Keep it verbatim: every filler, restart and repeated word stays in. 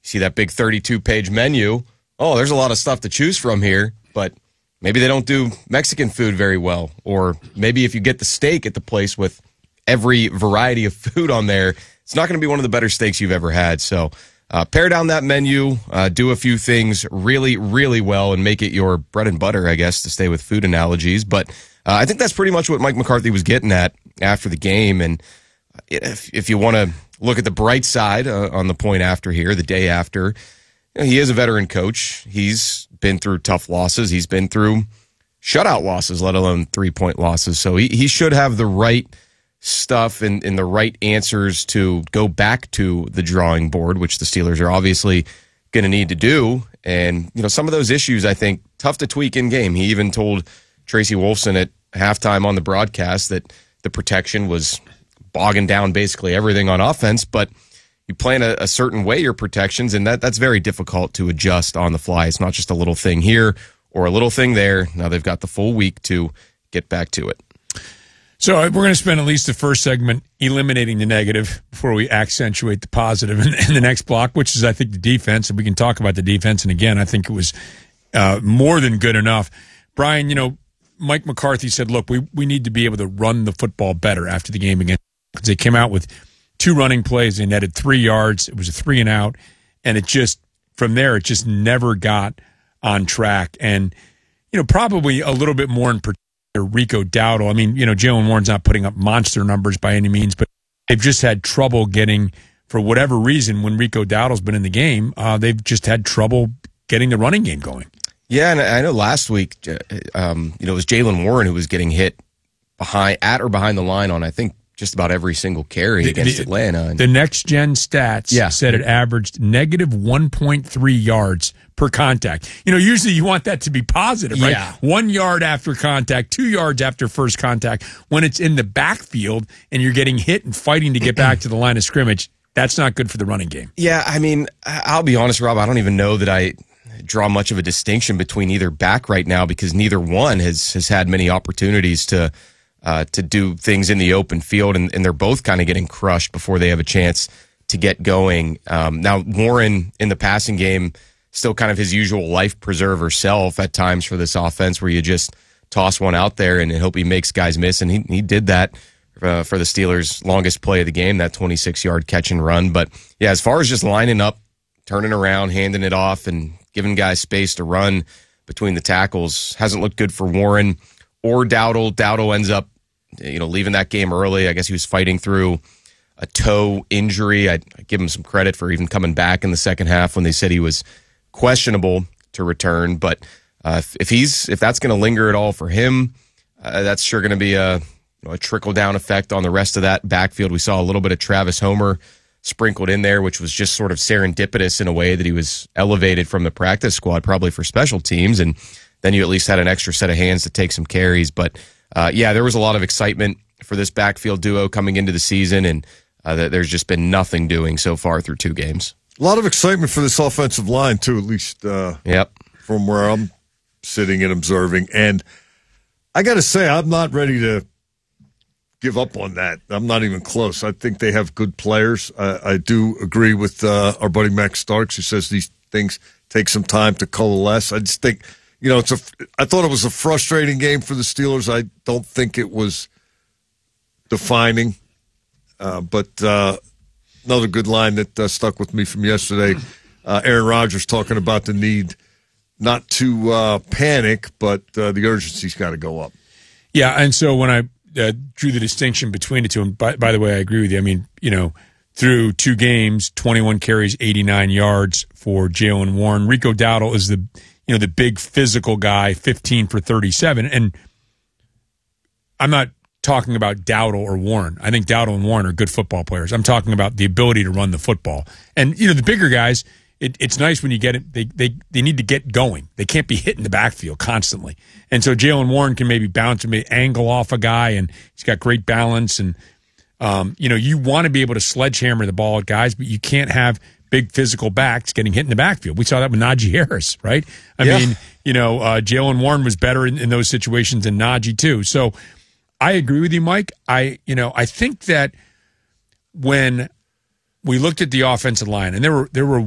see that big thirty-two page menu. Oh, there's a lot of stuff to choose from here, but maybe they don't do Mexican food very well. Or maybe if you get the steak at the place with every variety of food on there, it's not going to be one of the better steaks you've ever had. So uh, pare down that menu, uh, do a few things really, really well, and make it your bread and butter, I guess, to stay with food analogies. But uh, I think that's pretty much what Mike McCarthy was getting at after the game. And if, if you want to look at the bright side uh, on the point after here, the day after, you know, he is a veteran coach. He's been through tough losses. He's been through shutout losses, let alone three-point losses. So he, he should have the right stuff and, and the right answers to go back to the drawing board, which the Steelers are obviously going to need to do. And, you know, some of those issues, I think, tough to tweak in game. He even told Tracy Wolfson at halftime on the broadcast that the protection was bogging down basically everything on offense, but you plan a, a certain way, your protections, and that that's very difficult to adjust on the fly. It's not just a little thing here or a little thing there. Now they've got the full week to get back to it. So we're going to spend at least the first segment eliminating the negative before we accentuate the positive in, in the next block, which is, I think, the defense. And we can talk about the defense. And again, I think it was uh, more than good enough. Brian, you know, Mike McCarthy said, look, we, we need to be able to run the football better after the game again. Because they came out with two running plays. They netted three yards. It was a three and out. And it just, from there, it just never got on track. And, you know, probably a little bit more in particular, Rico Dowdle. I mean, you know, Jaylen Warren's not putting up monster numbers by any means, but they've just had trouble getting, for whatever reason, when Rico Dowdle's been in the game, uh, they've just had trouble getting the running game going. Yeah, and I know last week, um, you know, it was Jaylen Warren who was getting hit behind, at or behind the line on, I think, just about every single carry against the, Atlanta. And the next gen stats yeah. said it averaged negative one point three yards per contact. You know, usually you want that to be positive, right? Yeah. One yard after contact, two yards after first contact. When it's in the backfield and you're getting hit and fighting to get back to the line of scrimmage, that's not good for the running game. Yeah, I mean, I'll be honest, Rob, I don't even know that I draw much of a distinction between either back right now because neither one has, has had many opportunities to Uh, to do things in the open field, and, and they're both kind of getting crushed before they have a chance to get going. Um, now, Warren in the passing game, still kind of his usual life preserver self at times for this offense where you just toss one out there and hope he makes guys miss, and he, he did that uh, for the Steelers' longest play of the game, that twenty-six-yard catch and run. But, yeah, as far as just lining up, turning around, handing it off, and giving guys space to run between the tackles, hasn't looked good for Warren or Dowdle. Dowdle ends up you know, leaving that game early. I guess he was fighting through a toe injury. I give him some credit for even coming back in the second half when they said he was questionable to return. But uh, if, if he's if that's going to linger at all for him, uh, that's sure going to be a, you know, a trickle down effect on the rest of that backfield. We saw a little bit of Travis Homer sprinkled in there, which was just sort of serendipitous in a way that he was elevated from the practice squad, probably for special teams, and then you at least had an extra set of hands to take some carries. But Uh, yeah, there was a lot of excitement for this backfield duo coming into the season, and uh, there's just been nothing doing so far through two games. A lot of excitement for this offensive line, too, at least uh, yep. from where I'm sitting and observing. And I got to say, I'm not ready to give up on that. I'm not even close. I think they have good players. I, I do agree with uh, our buddy Max Starks, who says these things take some time to coalesce. I just think... You know, it's a. I thought it was a frustrating game for the Steelers. I don't think it was defining. Uh, but uh, another good line that uh, stuck with me from yesterday, uh, Aaron Rodgers talking about the need not to uh, panic, but uh, the urgency's got to go up. Yeah, and so when I uh, drew the distinction between the two, and by, by the way, I agree with you. I mean, you know, through two games, twenty-one carries, eighty-nine yards for Jaylen Warren. Rico Dowdle is the... you know, the big physical guy, fifteen for thirty-seven. And I'm not talking about Dowdle or Warren. I think Dowdle and Warren are good football players. I'm talking about the ability to run the football. And, you know, the bigger guys, it, it's nice when you get it. They, they, they need to get going. They can't be hitting the backfield constantly. And so Jaylen Warren can maybe bounce and maybe angle off a guy, and he's got great balance. And, um, you know, you want to be able to sledgehammer the ball at guys, but you can't have big physical backs getting hit in the backfield. We saw that with Najee Harris, right? I yeah. mean, you know, uh, Jaylen Warren was better in, in those situations than Najee too. So I agree with you, Mike. I, you know, I think that when we looked at the offensive line, and there were there were